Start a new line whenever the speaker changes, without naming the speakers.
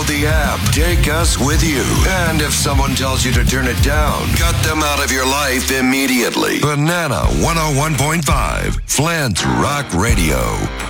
the app. Take us with you. And if someone tells you to turn it down, cut them out of your life immediately. Banana 101.5, Flint Rock Radio.